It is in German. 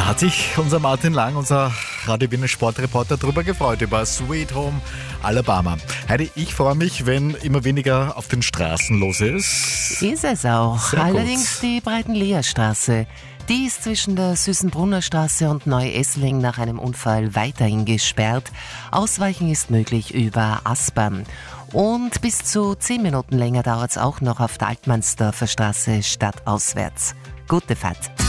Hat sich unser Martin Lang, unser Radio Wiener Sportreporter, darüber gefreut, über Sweet Home Alabama. Heidi, ich freue mich, wenn immer weniger auf den Straßen los ist. Ist es auch. Sehr Allerdings gut. die Breitenleerstraße. Die ist zwischen der Süßenbrunner Straße und Neu-Essling nach einem Unfall weiterhin gesperrt. Ausweichen ist möglich über Aspern. Und bis zu 10 Minuten länger dauert es auch noch auf der Altmannsdorfer Straße stadtauswärts. Gute Fahrt.